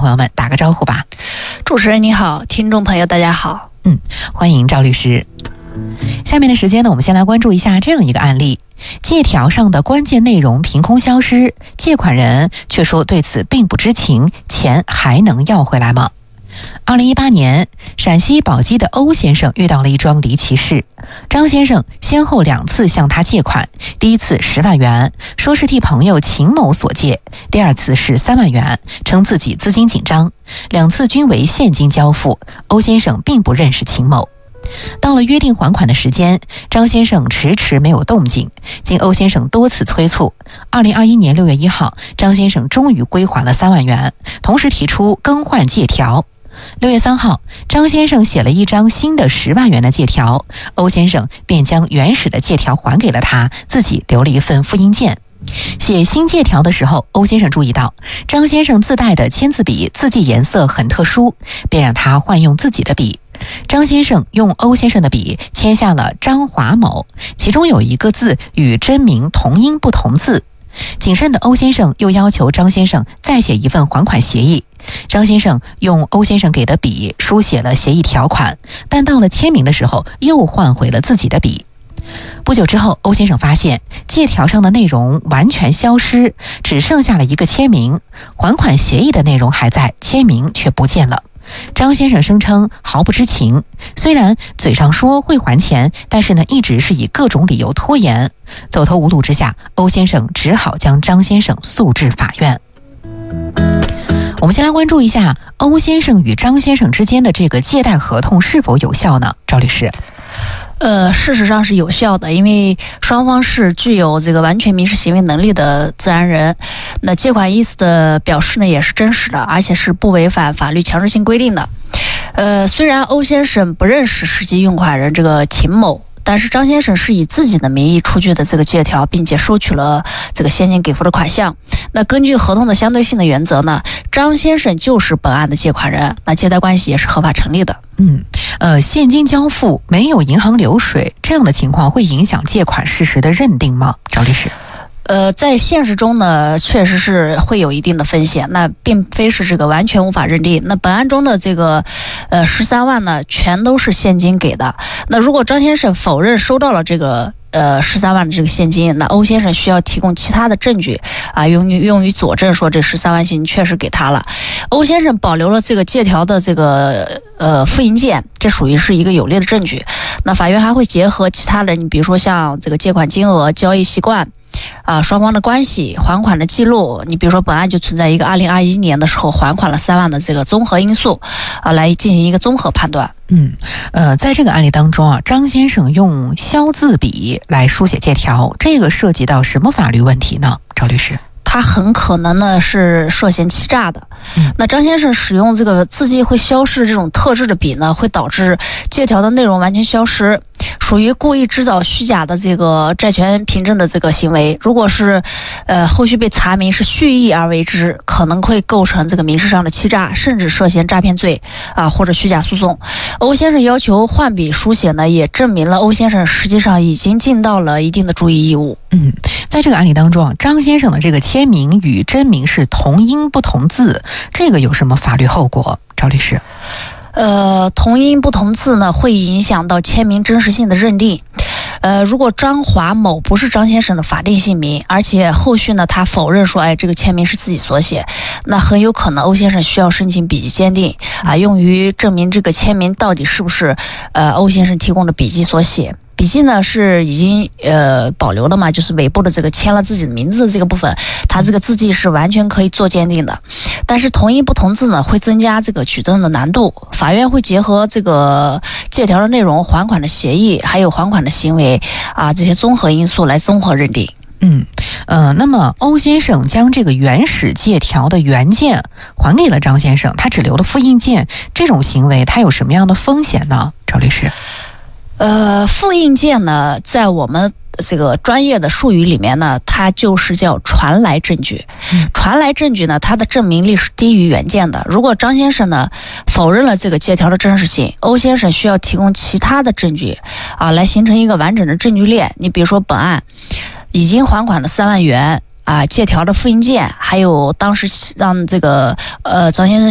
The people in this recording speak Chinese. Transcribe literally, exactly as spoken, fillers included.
朋友们打个招呼吧。 主持人你好，听众朋友大家好。 嗯，欢迎赵律师。下面的时间呢，我们先来关注一下这样一个案例：借条上的关键内容凭空消失，借款人却说对此并不知情，钱还能要回来吗？二零一八年，陕西宝鸡的欧先生遇到了一桩离奇事。张先生先后两次向他借款，第一次十万元，说是替朋友秦某所借；第二次是三万元，称自己资金紧张。两次均为现金交付，欧先生并不认识秦某。到了约定还款的时间，张先生迟迟没有动静，经欧先生多次催促，二零二一年六月一号，张先生终于归还了三万元，同时提出更换借条。六月三号，张先生写了一张新的十万元的借条，欧先生便将原始的借条还给了他，自己留了一份复印件。写新借条的时候，欧先生注意到张先生自带的签字笔字迹颜色很特殊，便让他换用自己的笔。张先生用欧先生的笔签下了张华某，其中有一个字与真名同音不同字。谨慎的欧先生又要求张先生再写一份还款协议。张先生用欧先生给的笔书写了协议条款，但到了签名的时候又换回了自己的笔。不久之后，欧先生发现借条上的内容完全消失，只剩下了一个签名，还款协议的内容还在，签名却不见了。张先生声称毫不知情，虽然嘴上说会还钱，但是呢，一直是以各种理由拖延。走投无路之下，欧先生只好将张先生诉至法院。我们先来关注一下欧先生与张先生之间的这个借贷合同是否有效呢？赵律师。 呃，事实上是有效的，因为双方是具有这个完全民事行为能力的自然人。那借款意思的表示呢，也是真实的，而且是不违反法律强制性规定的。呃，虽然欧先生不认识实际用款人这个秦某，但是张先生是以自己的名义出具的这个借条，并且收取了这个现金给付的款项。那根据合同的相对性的原则呢，张先生就是本案的借款人，那借贷关系也是合法成立的。 嗯，呃，现金交付没有银行流水，这样的情况会影响借款事实的认定吗？赵律师。 呃，在现实中呢，确实是会有一定的风险，那并非是这个完全无法认定。那本案中的这个呃十三万呢，全都是现金给的。那如果张先生否认收到了这个呃十三万的这个现金，那欧先生需要提供其他的证据啊，用于用于佐证说这十三万现金确实给他了。欧先生保留了这个借条的这个呃复印件，这属于是一个有力的证据。那法院还会结合其他的，你比如说像这个借款金额、交易习惯。啊，双方的关系、还款的记录，你比如说本案就存在一个二零二一年的时候还款了三万的这个综合因素，啊，来进行一个综合判断。 嗯，呃，在这个案例当中啊，张先生用消字笔来书写借条，这个涉及到什么法律问题呢？赵律师。 他很可能呢是涉嫌欺诈的。嗯、那张先生使用这个字迹会消失这种特制的笔呢，会导致借条的内容完全消失，属于故意制造虚假的这个债权凭证的这个行为。如果是呃后续被查明是蓄意而为之，可能会构成这个民事上的欺诈，甚至涉嫌诈骗罪啊或者虚假诉讼。欧先生要求换笔书写呢，也证明了欧先生实际上已经尽到了一定的注意义务。 嗯，在这个案例当中啊，张先生的这个签名与真名是同音不同字，这个有什么法律后果？赵律师。 呃，同音不同字呢，会影响到签名真实性的认定。呃，如果张华某不是张先生的法定姓名，而且后续呢他否认说，哎，这个签名是自己所写，那很有可能欧先生需要申请笔迹鉴定啊，用于证明这个签名到底是不是呃欧先生提供的笔迹所写。笔记呢是已经呃保留的嘛，就是尾部的这个签了自己的名字的这个部分，它这个字迹是完全可以做鉴定的。但是同音不同字呢，会增加这个举证的难度。法院会结合这个借条的内容、还款的协议，还有还款的行为啊这些综合因素来综合认定。 嗯，呃，那么欧先生将这个原始借条的原件还给了张先生，他只留了复印件，这种行为他有什么样的风险呢？赵律师。 呃，复印件呢，在我们这个专业的术语里面呢，它就是叫传来证据。嗯、传来证据呢，它的证明力是低于原件的。如果张先生呢否认了这个借条的真实性，欧先生需要提供其他的证据啊，来形成一个完整的证据链。你比如说本案已经还款的三万元啊，借条的复印件，还有当时让这个呃张先生